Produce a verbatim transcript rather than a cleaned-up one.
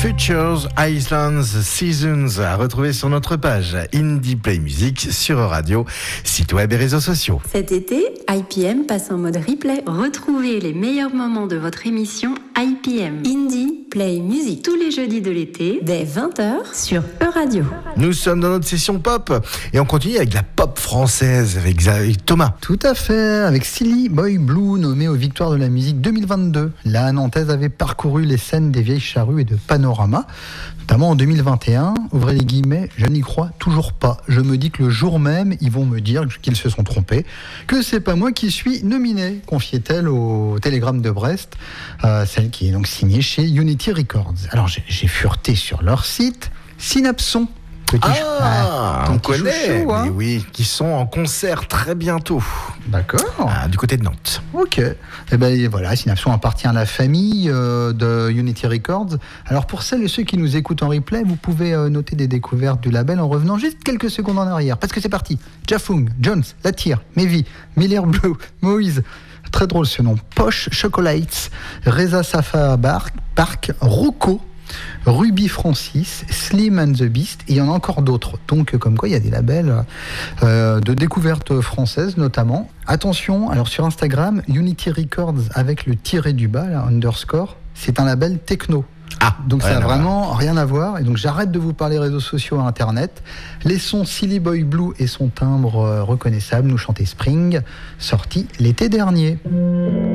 Futures Islands Seasons à retrouver sur notre page Indie Play Music sur Radio, site web et réseaux sociaux. Cet été, I P M passe en mode replay. Retrouvez les meilleurs moments de votre émission I P M Indie Play Music tous les jeudis de l'été dès vingt heures sur E-Radio. Nous sommes dans notre session pop et on continue avec la pop française avec Thomas. Tout à fait, avec Silly Boy Blue nommé aux Victoires de la musique deux mille vingt-deux. La Nantaise avait parcouru les scènes des Vieilles Charrues et de Panorama, notamment en deux mille vingt et un. Ouvrez les guillemets, je n'y crois toujours pas. Je me dis que le jour même, ils vont me dire qu'ils se sont trompés, que c'est pas moi qui suis nominé, confiait-elle au Télégramme de Brest, euh, celle qui est donc signée chez Unity Records. Alors j'ai, j'ai fureté sur leur site, Synapson. Petit ah, chou- on connaît, chouchou, hein. mais oui, qui sont en concert très bientôt. D'accord. Ah, du côté de Nantes. Ok. Et ben voilà, Synapson appartient à la famille euh, de Unity Records. Alors pour celles et ceux qui nous écoutent en replay, vous pouvez euh, noter des découvertes du label en revenant juste quelques secondes en arrière, parce que c'est parti. Jafung, Jones, Latir, Mevi, Miller Blue, Moïse. Très drôle ce nom. Poche Chocolates, Reza Safa Park, Park Rocco, Ruby Francis, Slim and the Beast, et il y en a encore d'autres. Donc, comme quoi, il y a des labels euh, de découvertes françaises, notamment. Attention, alors sur Instagram, Unity Records avec le tiré du bas, là, underscore, c'est un label techno. Ah, donc ça n'a vraiment voir. rien à voir. Et donc j'arrête de vous parler réseaux sociaux et Internet. Laissons Silly Boy Blue et son timbre euh, reconnaissable nous chanter Spring, sorti l'été dernier.